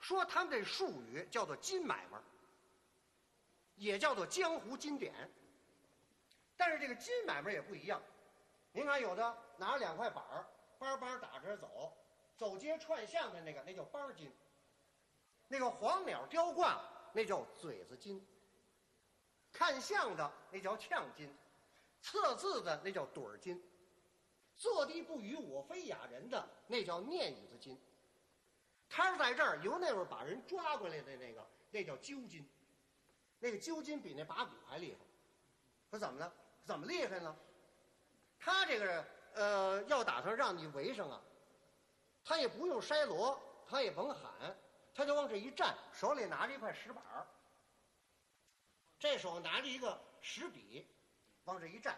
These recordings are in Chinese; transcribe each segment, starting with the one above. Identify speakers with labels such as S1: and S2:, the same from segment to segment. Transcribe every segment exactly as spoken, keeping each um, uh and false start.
S1: 说他们这术语叫做金买卖，也叫做江湖金典。但是这个金买卖也不一样，您看有的拿着两块板儿，梆梆打着走，走街串巷的那个，那叫梆金；那个黄鸟雕挂，那叫嘴子金；看相的那叫呛金；测字的那叫盹儿金；坐地不语我非哑人的那叫念语子金。他是在这儿由那边把人抓过来的那个，那叫揪金。那个揪金比那把骨还厉害。说怎么了？怎么厉害呢？他这个呃，要打算让你围上啊，他也不用筛锣，他也甭喊，他就往这一站，手里拿着一块石板儿，这手拿着一个石笔，往这一站。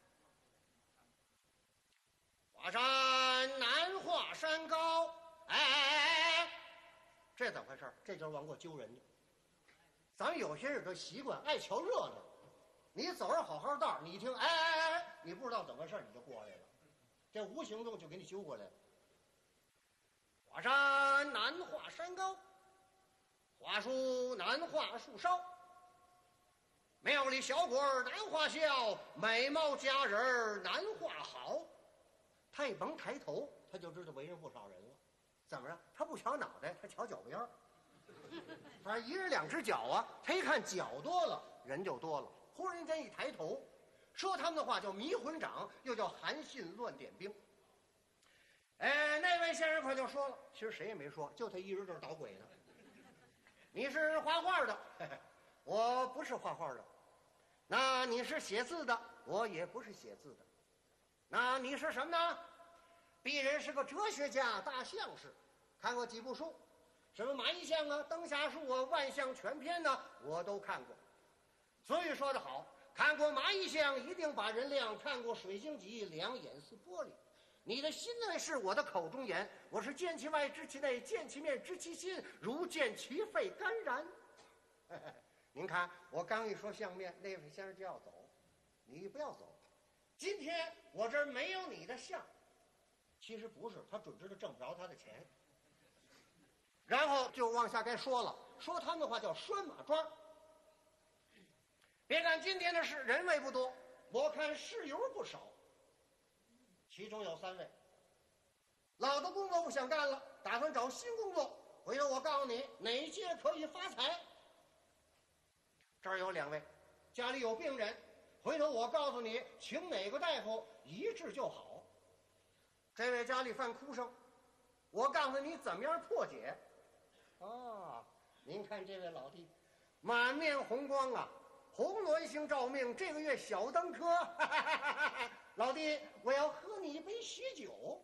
S1: 华山难华山高，哎哎哎哎，这怎么回事？这就是往过揪人家。咱们有些人都习惯爱瞧热闹，你走着好好道，你一听哎哎哎，你不知道怎么回事，你就过来了，这无形中就给你揪过来了。华山难画山高，华树难画树梢，庙里小鬼难画笑，美貌佳人难画好。他一甭抬头，他就知道围上不少人了。怎么着？他不瞧脑袋，他瞧脚边儿。反正一人两只脚啊，他一看脚多了，人就多了。忽然间一抬头，说他们的话叫迷魂掌，又叫韩信乱点兵。哎，那位先生可就说了，其实谁也没说，就他一人这儿捣鬼呢。你是画画的，嘿嘿，我不是画画的。那你是写字的，我也不是写字的。那你是什么呢？鄙人是个哲学家，大相士，看过几部书，什么蚂蚁相啊、灯下树啊、万象全篇呢，我都看过。所以说得好，看过蚂蚁相一定把人亮，看过水晶脊两眼似玻璃。你的心内是我的口中言，我是见其外知其内，见其面知其心，如见其肺肝然。您看我刚一说相面，那位先生就要走，你不要走。今天我这儿没有你的相，其实不是，他准知道挣不着他的钱。然后就往下该说了，说他们的话叫拴马桩。别看今天的事人位不多，我看事由不少。其中有三位老的工作不想干了，打算找新工作，回头我告诉你哪些可以发财。这儿有两位家里有病人，回头我告诉你请哪个大夫一治就好。这位家里犯哭声，我告诉你怎么样破解。啊，您看这位老弟满面红光啊，红鸾星照命，这个月小登科。老弟，我要喝你一杯喜酒。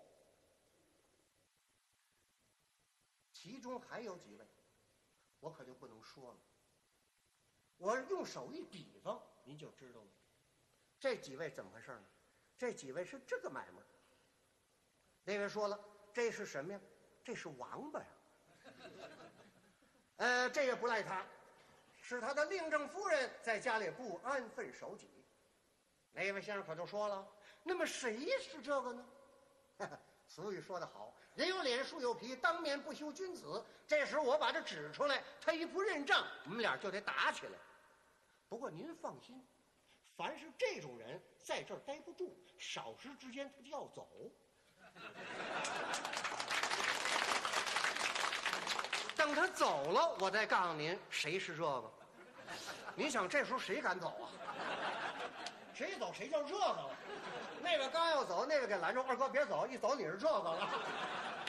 S1: 其中还有几位我可就不能说了，我用手一比方您就知道了。这几位怎么回事呢？这几位是这个买卖。那位说了，这是什么呀？这是王八呀。呃，这也不赖他，是他的令正夫人在家里不安分守己。那位先生可就说了，那么谁是这个呢？俗语说得好，人有脸树有皮，当面不修君子。这时我把这指出来，他一不认账，我们俩就得打起来。不过您放心，凡是这种人在这儿待不住，少时之间他就要走。等他走了，我再告诉您谁是这个。您想这时候谁敢走啊？谁走谁叫这个了。那个刚要走，那个给拦住，二哥别走，一走你是这个了。